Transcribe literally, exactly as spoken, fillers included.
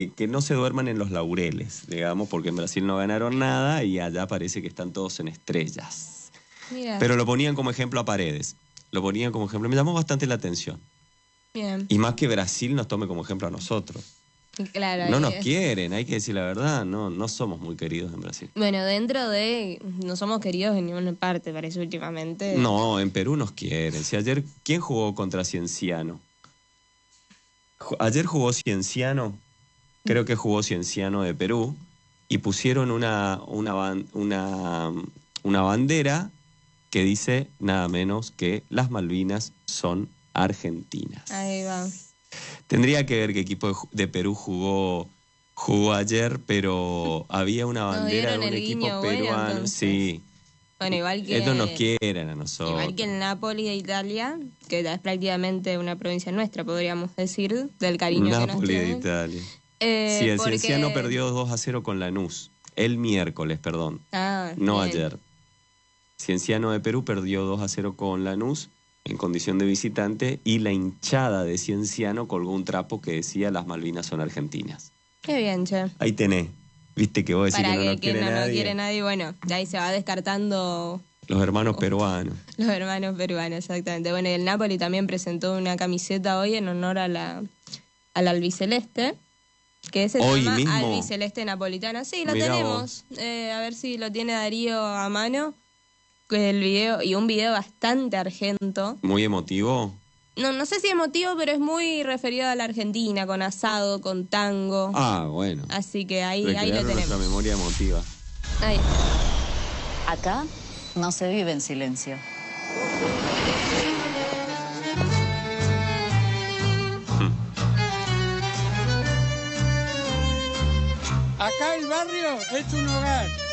que no se duerman en los laureles, digamos, porque en Brasil no ganaron nada y allá parece que están todos en estrellas. Mira. Pero lo ponían como ejemplo a Paredes. Lo ponían como ejemplo. Me llamó bastante la atención. Bien. Y más que Brasil nos tome como ejemplo a nosotros. Claro, No ahí nos es. quieren, hay que decir la verdad. No, no somos muy queridos en Brasil. Bueno, dentro de... No somos queridos en ninguna parte, parece, últimamente. No, en Perú nos quieren. Si ayer, ¿quién jugó contra Cienciano? Ayer jugó Cienciano, creo que jugó Cienciano de Perú, y pusieron una, una, ban- una, una bandera que dice nada menos que las Malvinas son argentinas. Ahí va. Tendría que ver qué equipo de, ju- de Perú jugó, jugó ayer, pero había una Nos bandera de dieron un el equipo guiño bueno, peruano. entonces. Sí. Bueno, igual que... Ellos nos quieren a nosotros. Igual que el Napoli de Italia, que es prácticamente una provincia nuestra, podríamos decir, del cariño que nos Napoli de tienen. Italia. Eh, Sí, el porque- Cienciano perdió dos a cero con Lanús. El miércoles, perdón. Ah, No bien. ayer. Cienciano de Perú perdió dos a cero con Lanús en condición de visitante y la hinchada de Cienciano colgó un trapo que decía las Malvinas son argentinas. Qué bien, che. Ahí tenés. Viste que vos decís Para que no que, nos que quiere no nos nadie. quiere nadie, bueno, de ahí se va descartando Los hermanos peruanos. los hermanos peruanos, exactamente. Bueno, y el Napoli también presentó una camiseta hoy en honor a la al albiceleste, que se ¿Hoy llama mismo? Albiceleste Napolitana. Sí, lo Mirá tenemos. Eh, a ver si lo tiene Darío a mano. El video, y un video bastante argento. Muy emotivo. No, no sé si emotivo, pero es muy referido a la Argentina, con asado, con tango. Ah, bueno. Así que ahí, ahí lo Recrearon nuestra tenemos. memoria emotiva. Ahí. Acá no se vive en silencio. Acá el barrio es un hogar.